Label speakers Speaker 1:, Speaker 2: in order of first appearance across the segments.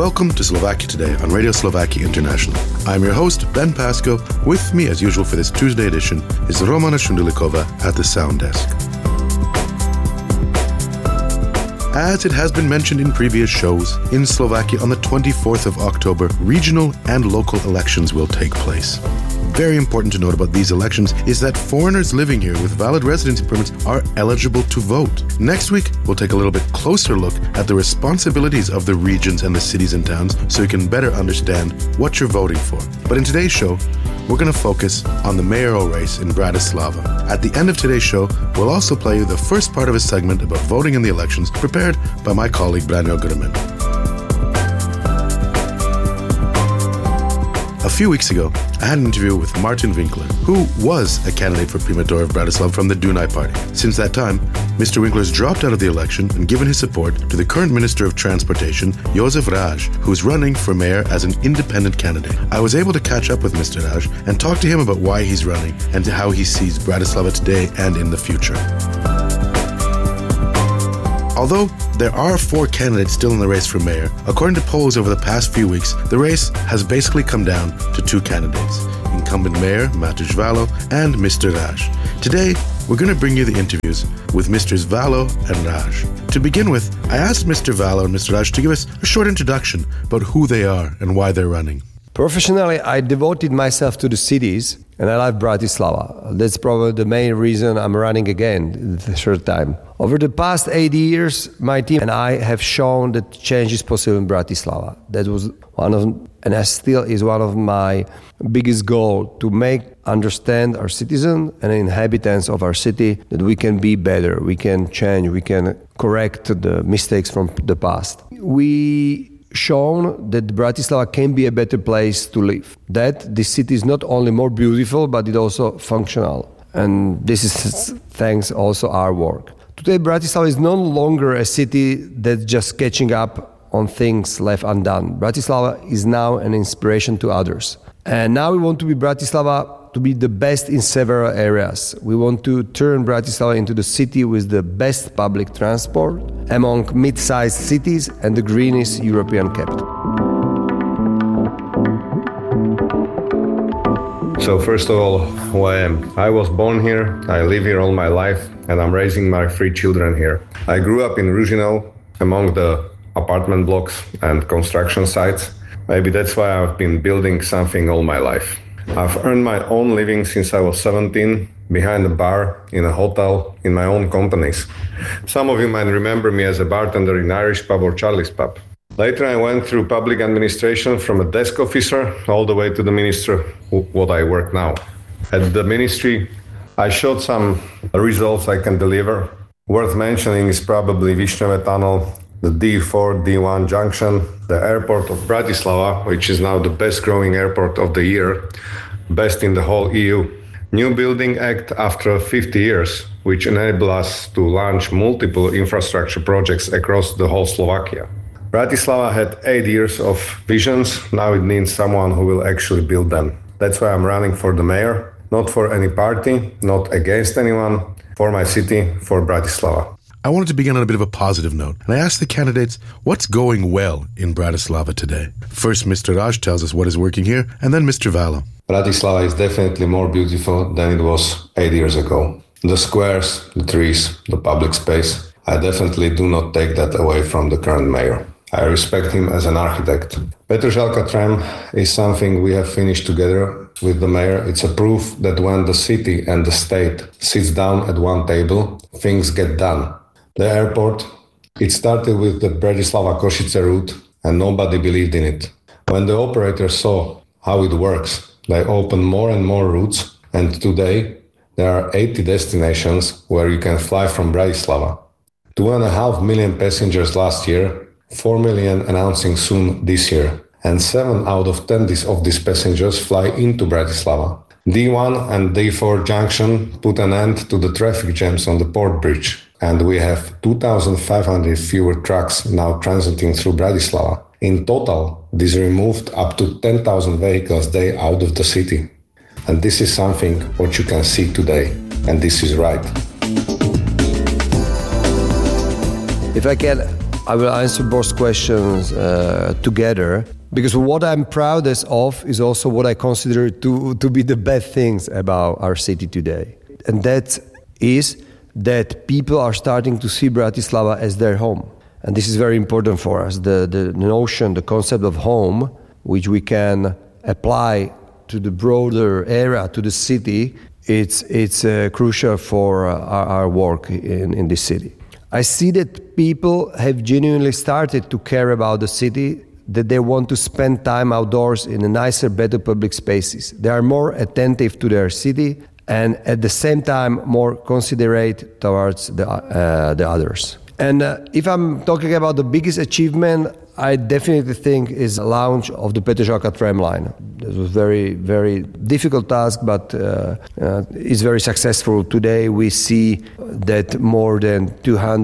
Speaker 1: Welcome to Slovakia Today on Radio Slovakia International. I'm your host, Ben Pasco. With me, as usual for this Tuesday edition, is Romana Shundulikova at the sound desk. As it has been mentioned in previous shows, in Slovakia on the 24th of October, regional and local elections will take place. Very important to note about these elections is that foreigners living here with valid residency permits are eligible to vote. Next week, we'll take a little bit closer look at the responsibilities of the regions and the cities and towns so you can better understand what you're voting for. But in today's show, we're going to focus on the mayoral race in Bratislava. At the end of today's show, we'll also play you the first part of a segment about voting in the elections prepared by my colleague Branko Grmen. A few weeks ago, I had an interview with Martin Winkler, who was a candidate for Primator of Bratislava from the Dunaj Party. Since that time, Mr. Winkler has dropped out of the election and given his support to the current Minister of Transportation, Jozef Ráž, who is running for mayor as an independent candidate. I was able to catch up with Mr. Ráž and talk to him about why he's running and how he sees Bratislava today and in the future. Although there are 4 candidates still in the race for mayor, according to polls over the past few weeks, the race has basically come down to 2 candidates, incumbent mayor Mateusz Valo and Mr. Ráž. Today, we're going to bring you the interviews with Mrs. Valo and Ráž. To begin with, I asked Mr. Valo and Mr. Ráž to give us a short introduction about who they are and why they're running.
Speaker 2: Professionally, I devoted myself to the cities and I love Bratislava. That's probably the main reason I'm running again the third time. Over the past 8 years, my team and I have shown that change is possible in Bratislava. That was and still is one of my biggest goals, to make understand our citizens and inhabitants of our city that we can be better, we can change, we can correct the mistakes from the past. We shown that Bratislava can be a better place to live. That the city is not only more beautiful, but it's also functional. And this is thanks also our work. Today, Bratislava is no longer a city that's just catching up on things left undone. Bratislava is now an inspiration to others. And now we want to be Bratislava to be the best in several areas. We want to turn Bratislava into the city with the best public transport among mid-sized cities and the greenest European capital.
Speaker 3: So first of all, who I am. I was born here, I live here all my life, and I'm raising my 3 children here. I grew up in Ružino, among the apartment blocks and construction sites. Maybe that's why I've been building something all my life. I've earned my own living since I was 17, behind a bar, in a hotel, in my own companies. Some of you might remember me as a bartender in Irish pub or Charlie's pub. Later I went through public administration from a desk officer all the way to the minister, what I work now. At the ministry, I showed some results I can deliver. Worth mentioning is probably Višňové tunnel, the D4, D1 junction, the airport of Bratislava, which is now the best growing airport of the year, best in the whole EU. New Building Act after 50 years, which enable us to launch multiple infrastructure projects across the whole Slovakia. Bratislava had 8 years of visions, now it needs someone who will actually build them. That's why I'm running for the mayor, not for any party, not against anyone, for my city, for Bratislava.
Speaker 1: I wanted to begin on a bit of a positive note, and I asked the candidates what's going well in Bratislava today. First, Mr. Ráž tells us what is working here, and then Mr. Valo.
Speaker 3: Bratislava is definitely more beautiful than it was 8 years ago. The squares, the trees, the public space, I definitely do not take that away from the current mayor. I respect him as an architect. Petržalka tram is something we have finished together with the mayor. It's a proof that when the city and the state sits down at one table, things get done. The airport, it started with the Bratislava-Košice route and nobody believed in it. When the operator saw how it works, they opened more and more routes, and today there are 80 destinations where you can fly from Bratislava. 2.5 million passengers last year, 4 million announcing soon this year, and 7 out of 10 of these passengers fly into Bratislava. D1 and D4 junction put an end to the traffic jams on the port bridge, and we have 2,500 fewer trucks now transiting through Bratislava. In total, this removed up to 10,000 vehicles a day out of the city. And this is something what you can see today, and this is right.
Speaker 2: If I can I will answer both questions together, because what I'm proudest of is also what I consider to be the best things about our city today. And that is that people are starting to see Bratislava as their home. And this is very important for us. The notion, the concept of home, which we can apply to the broader area, to the city, it's crucial for our work in this city. I see that people have genuinely started to care about the city, that they want to spend time outdoors in a nicer, better public spaces. They are more attentive to their city and at the same time more considerate towards the others. And if I'm talking about the biggest achievement, I definitely think is the launch of the Petržalka tram line. This was very, very difficult task, but it's very successful. Today we see that more than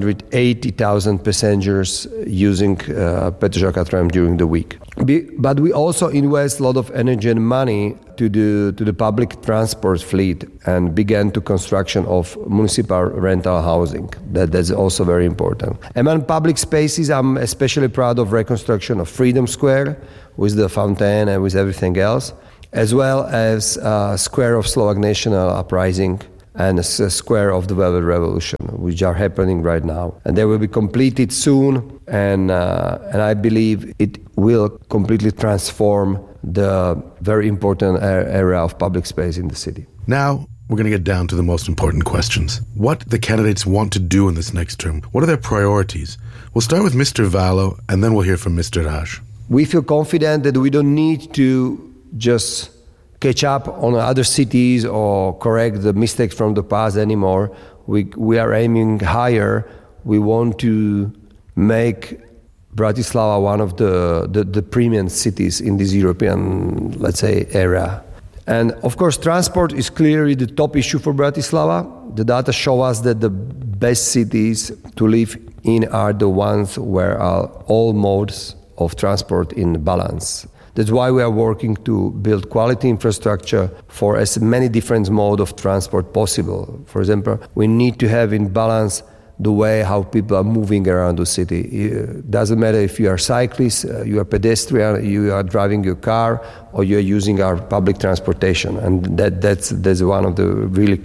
Speaker 2: 280,000 passengers using Petržalka tram during the week. But we also invest a lot of energy and money to the public transport fleet and began to construction of municipal rental housing. That's also very important. Among public spaces, I'm especially proud of reconstruction of Freedom Square with the fountain and with everything else, as well as Square of Slovak National Uprising and a Square of the Velvet Revolution, which are happening right now. And they will be completed soon, and I believe it will completely transform the very important area of public space in the city.
Speaker 1: Now, we're going to get down to the most important questions. What the candidates want to do in this next term. What are their priorities? We'll start with Mr. Valo, and then we'll hear from Mr. Raj.
Speaker 2: We feel confident that we don't need to just catch up on other cities or correct the mistakes from the past anymore. We are aiming higher. We want to make Bratislava one of the premium cities in this European, let's say, area. And of course, transport is clearly the top issue for Bratislava. The data show us that the best cities to live in are the ones where are all modes of transport in balance. That's why we are working to build quality infrastructure for as many different modes of transport possible. For example, we need to have in balance the way how people are moving around the city. It doesn't matter if you are cyclist, you are pedestrian, you are driving your car, or you are using our public transportation. And that's one of the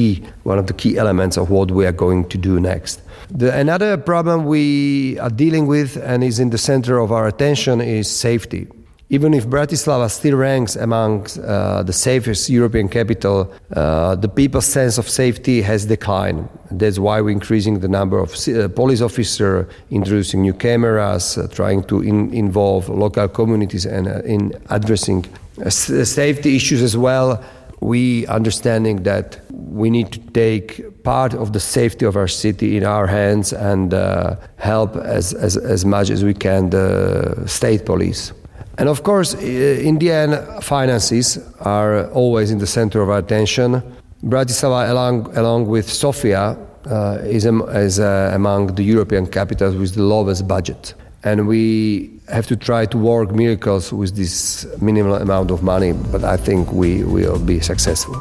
Speaker 2: key elements of what we are going to do next. Another problem we are dealing with and is in the center of our attention is safety. Even if Bratislava still ranks among the safest European capital, the people's sense of safety has declined. That's why we're increasing the number of police officers, introducing new cameras, trying to involve local communities and in addressing safety issues as well. We understanding that we need to take part of the safety of our city in our hands and help as much as we can the state police. And of course, in the end, finances are always in the center of our attention. Bratislava, along with Sofia, is among the European capitals with the lowest budget. And we have to try to work miracles with this minimal amount of money, but I think we will be successful.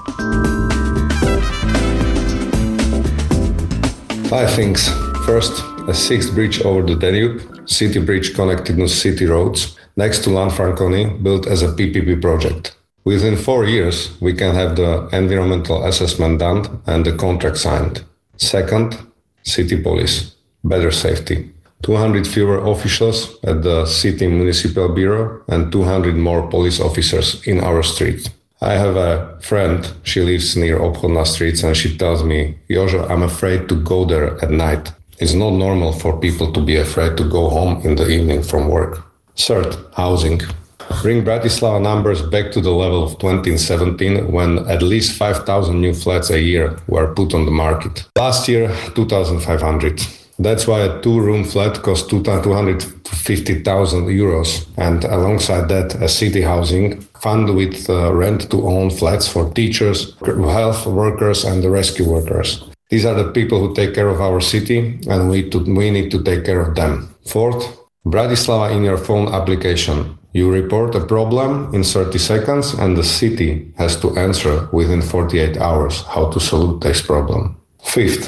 Speaker 3: 5 things. First, a 6th bridge over the Danube, city bridge connecting to city roads, next to Lanfranconi, built as a PPP project. Within 4 years, we can have the environmental assessment done and the contract signed. Second, city police, better safety. 200 fewer officials at the city municipal bureau and 200 more police officers in our street. I have a friend, she lives near Obchodna streets, and she tells me, Jožo, I'm afraid to go there at night. It's not normal for people to be afraid to go home in the evening from work. Third, housing. Bring Bratislava numbers back to the level of 2017, when at least 5,000 new flats a year were put on the market. Last year, 2,500. That's why a 2-room flat costs 250,000 euros. And alongside that, a city housing fund with rent-to-own flats for teachers, health workers, and the rescue workers. These are the people who take care of our city, and we need to take care of them. Fourth, Bratislava in your phone application. You report a problem in 30 seconds, and the city has to answer within 48 hours how to solve this problem. Fifth,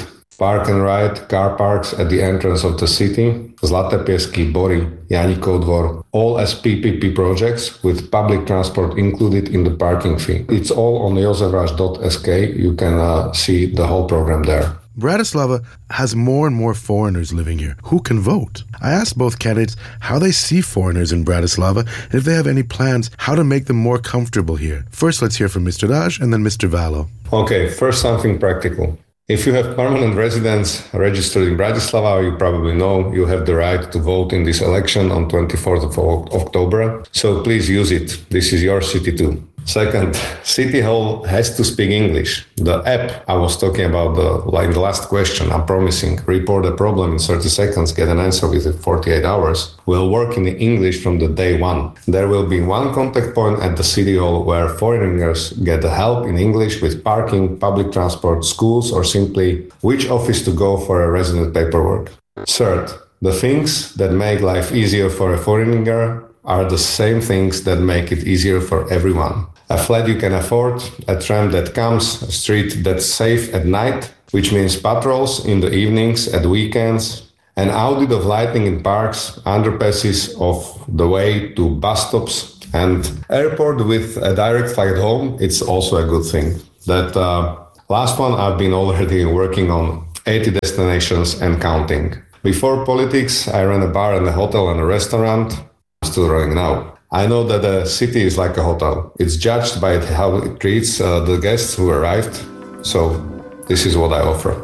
Speaker 3: park and ride car parks at the entrance of the city, Zlaté Piesky, Bory, Janikov Dvor, all as PPP projects with public transport included in the parking fee. It's all on jozefraš.sk. You can see the whole program there.
Speaker 1: Bratislava has more and more foreigners living here who can vote. I asked both candidates how they see foreigners in Bratislava and if they have any plans how to make them more comfortable here. First, let's hear from Mr. Raj and then Mr. Valo.
Speaker 3: Okay, first something practical. If you have permanent residence registered in Bratislava, you probably know you have the right to vote in this election on 24th of October. So please use it. This is your city too. Second, City Hall has to speak English. The app I was talking about in the last question, I'm promising, report a problem in 30 seconds, get an answer within 48 hours, will work in English from the day one. There will be one contact point at the City Hall where foreigners get the help in English with parking, public transport, schools, or simply which office to go for a resident paperwork. Third, the things that make life easier for a foreigner are the same things that make it easier for everyone. A flat you can afford, a tram that comes, a street that's safe at night, which means patrols in the evenings, at weekends, an audit of lighting in parks, underpasses of the way to bus stops, and airport with a direct flight home. It's also a good thing. That last one I've been already working on 80 destinations and counting. Before politics, I ran a bar and a hotel and a restaurant. I'm still running now. I know that a city is like a hotel. It's judged by how it treats the guests who arrived. So this is what I offer.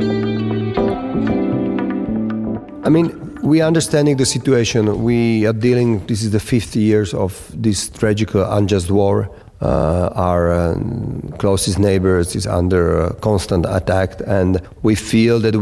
Speaker 2: I mean, we are understanding the situation. We are dealing, this is the 50 years of this tragic, unjust war. Our closest neighbors is under constant attack. And we feel that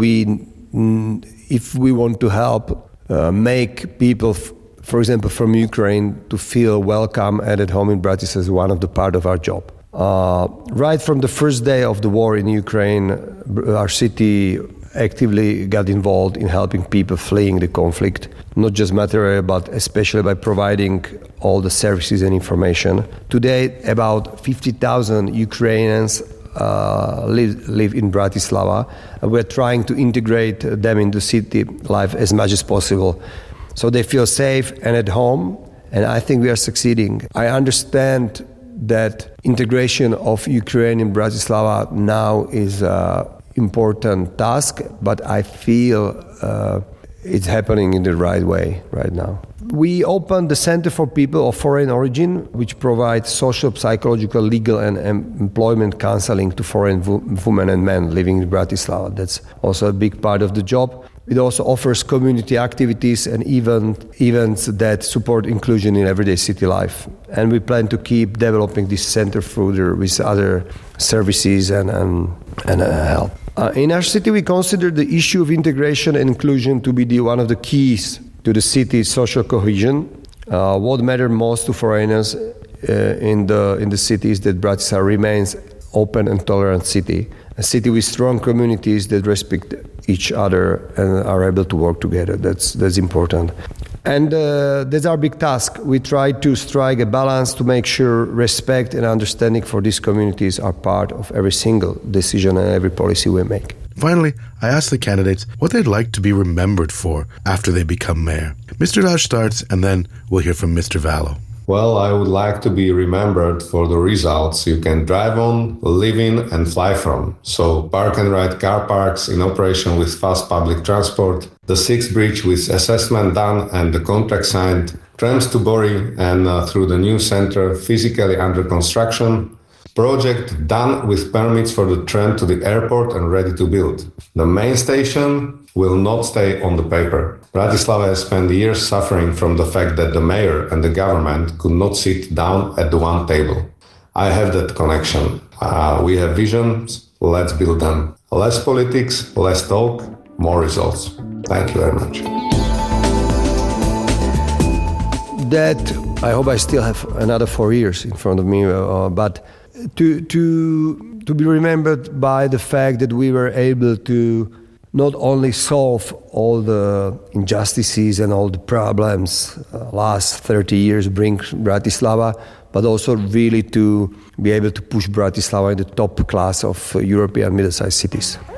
Speaker 2: if we want to help make people for example, from Ukraine, to feel welcome and at home in Bratislava is one of the part of our job. Right from the first day of the war in Ukraine, our city actively got involved in helping people fleeing the conflict, not just materially, but especially by providing all the services and information. Today, about 50,000 Ukrainians live in Bratislava, and we're trying to integrate them into city life as much as possible, so they feel safe and at home, and I think we are succeeding. I understand that integration of Ukraine in Bratislava now is an important task, but I feel it's happening in the right way right now. We opened the Center for People of Foreign Origin, which provides social, psychological, legal, and employment counseling to foreign women and men living in Bratislava. That's also a big part of the job. It also offers community activities and events that support inclusion in everyday city life. And we plan to keep developing this center further with other services and help. In our city, we consider the issue of integration and inclusion to be one of the keys to the city's social cohesion. What matters most to foreigners in the city is that Bratislava remains open and tolerant city, a city with strong communities that respect each other and are able to work together. That's important. And that's our big task. We try to strike a balance to make sure respect and understanding for these communities are part of every single decision and every policy we make.
Speaker 1: Finally, I asked the candidates what they'd like to be remembered for after they become mayor. Mr. Raj starts, and then we'll hear from Mr. Valo.
Speaker 3: Well, I would like to be remembered for the results you can drive on, live in, and fly from. So park and ride car parks in operation with fast public transport, the 6th bridge with assessment done and the contract signed, trams to Bory and through the new center physically under construction, project done with permits for the tram to the airport and ready to build. The main station will not stay on the paper. Bratislava has spent years suffering from the fact that the mayor and the government could not sit down at the one table. I have that connection. We have visions, let's build them. Less politics, less talk, more results. Thank you very much.
Speaker 2: That, I hope I still have another 4 years in front of me, but to be remembered by the fact that we were able to not only solve all the injustices and all the problems last 30 years bring Bratislava, but also really to be able to push Bratislava in the top class of European middle-sized cities.